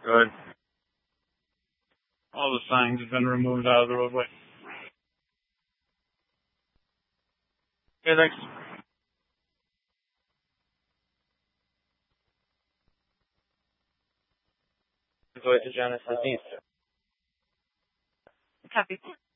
Good. All the signs have been removed out of the roadway. Okay, thanks. Go to Genesis East. Copy.